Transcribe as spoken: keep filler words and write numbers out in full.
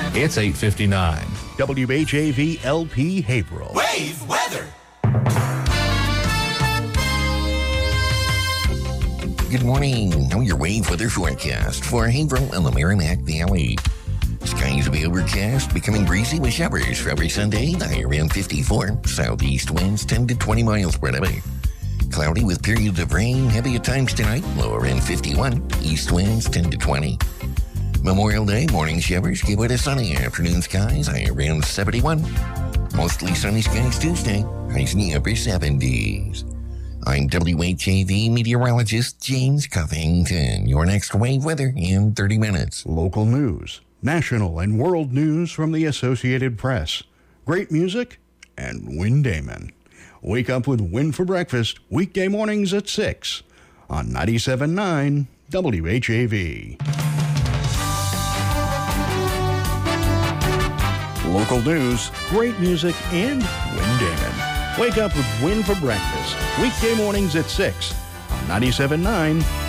It's eight fifty-nine. W H A V L P Haverhill. Wave weather. Good morning. Now your wave weather forecast for Haverhill and the Merrimack Valley. Skies will be overcast, becoming breezy with showers for every Sunday, high around fifty-four. Southeast winds ten to twenty miles per hour. Cloudy with periods of rain, heavy at times tonight, low around fifty-one. East winds ten to twenty. Memorial Day, morning showers give way to sunny afternoon skies, high around seventy-one. Mostly sunny skies Tuesday, highs in the upper seventies. I'm W H A V meteorologist James Covington. Your next wave weather in thirty minutes. Local news, national and world news from the Associated Press. Great music and Win Damon. Wake up with Win for breakfast weekday mornings at six on ninety-seven point nine W H A V. Local news, great music, and Win Damon. Wake up with Win for breakfast weekday mornings at six on ninety-seven point nine